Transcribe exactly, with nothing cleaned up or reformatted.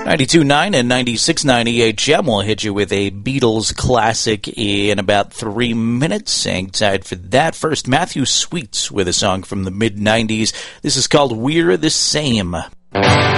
ninety-two point nine and ninety-six point nine E H M will hit you with a Beatles classic in about three minutes. Hang tight for that. First, Matthew Sweets with a song from the mid nineties. This is called We're the Same.